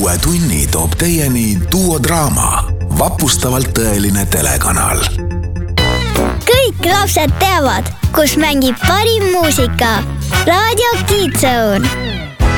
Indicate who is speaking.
Speaker 1: Uue tunni toob teieni Duo Draama, vapustavalt tõeline telekanal.
Speaker 2: Kõik lapsed teavad, kus mängib parim muusika. Raadio Kids Zone.